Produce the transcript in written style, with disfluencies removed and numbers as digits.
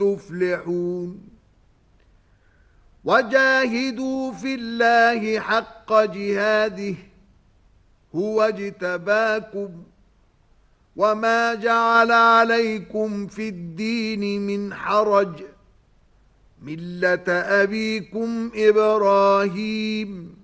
تفلحون وجاهدوا في الله حق جهاده هو اجتباكم وما جعل عليكم في الدين من حرج ملة أبيكم إبراهيم